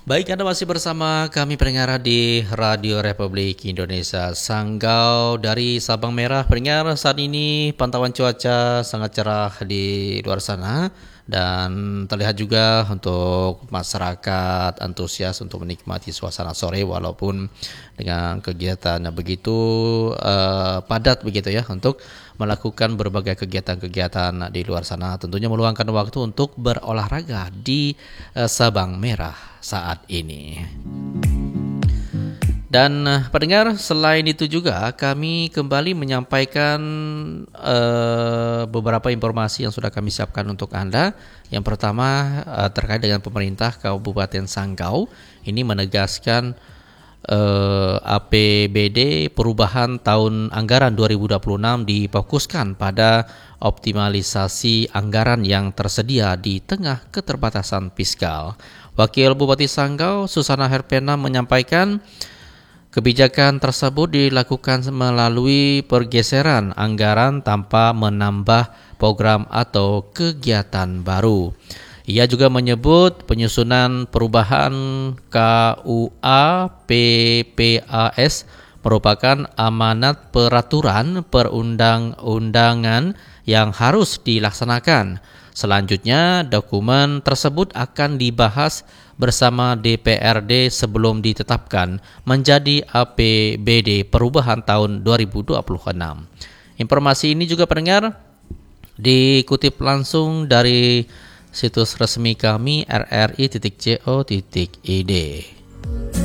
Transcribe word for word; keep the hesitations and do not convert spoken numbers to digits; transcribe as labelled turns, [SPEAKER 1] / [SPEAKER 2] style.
[SPEAKER 1] Baik, Anda masih bersama kami pendengar di Radio Republik Indonesia Sanggau dari Sabang Merah. Pendengar, saat ini pantauan cuaca sangat cerah di luar sana dan terlihat juga untuk masyarakat antusias untuk menikmati suasana sore walaupun dengan kegiatan begitu uh, padat begitu ya untuk melakukan berbagai kegiatan-kegiatan di luar sana, tentunya meluangkan waktu untuk berolahraga di uh, Sabang Merah saat ini. Dan uh, pendengar, selain itu juga kami kembali menyampaikan uh, beberapa informasi yang sudah kami siapkan untuk Anda. Yang pertama uh, terkait dengan pemerintah Kabupaten Sanggau ini menegaskan Uh, A P B D perubahan tahun anggaran dua ribu dua puluh enam difokuskan pada optimalisasi anggaran yang tersedia di tengah keterbatasan fiskal. Wakil Bupati Sanggau Susana Herpena menyampaikan kebijakan tersebut dilakukan melalui pergeseran anggaran tanpa menambah program atau kegiatan baru. Ia juga menyebut penyusunan perubahan K U A P P A S merupakan amanat peraturan perundang-undangan yang harus dilaksanakan. Selanjutnya, dokumen tersebut akan dibahas bersama D P R D sebelum ditetapkan menjadi A P B D perubahan tahun dua ribu dua puluh enam. Informasi ini juga pendengar dikutip langsung dari situs resmi kami r r i titik co titik i d.